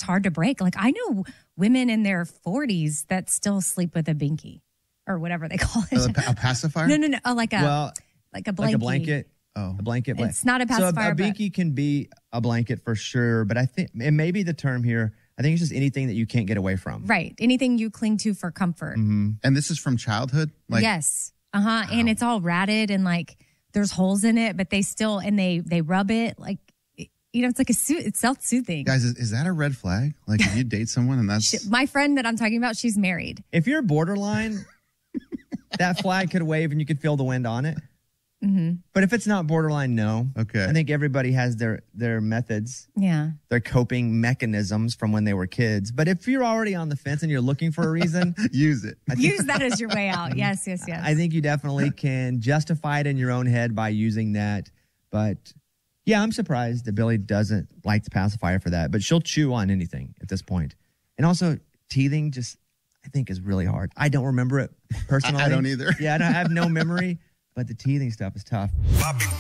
just hard to break. Like I know women in their 40s that still sleep with a binky or whatever they call it. A pacifier? No. Oh, like a blanket. Like a blanket. Oh, a blanket. It's not a pacifier. So a binky can be a blanket for sure, but I think it may be the term here. I think it's just anything that you can't get away from. Right. Anything you cling to for comfort. Mm-hmm. And this is from childhood? Yes. Wow. And it's all ratted and like there's holes in it, but they still, and they rub it like, it's like a suit. It's self-soothing. Guys, is that a red flag? Like if you date someone and that's... My friend that I'm talking about, she's married. If you're borderline, that flag could wave and you could feel the wind on it. Mm-hmm. But if it's not borderline, no. Okay. I think everybody has their methods. Yeah. Their coping mechanisms from when they were kids. But if you're already on the fence and you're looking for a reason, use it. Use that as your way out. Yes. I think you definitely can justify it in your own head by using that. But yeah, I'm surprised that Billy doesn't like the pacifier for that. But she'll chew on anything at this point. And also teething I think is really hard. I don't remember it personally. I don't either. Yeah, I have no memory. But the teething stuff is tough.